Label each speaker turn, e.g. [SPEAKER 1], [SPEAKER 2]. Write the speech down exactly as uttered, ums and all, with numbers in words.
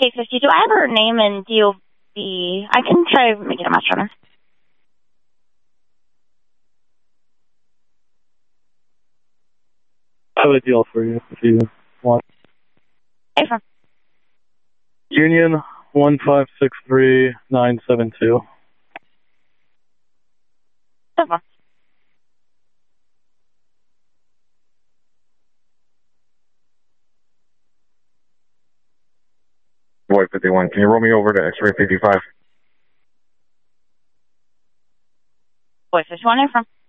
[SPEAKER 1] K fifty-two. I have her name in D O B. I can try making a match on her.
[SPEAKER 2] I have a deal for you if you want.
[SPEAKER 1] Hey, from
[SPEAKER 2] Union one five six three nine seven two.
[SPEAKER 1] so far.
[SPEAKER 3] Boy fifty-one, can you roll me over to X-ray fifty-five?
[SPEAKER 1] Boy fifty-one, where from?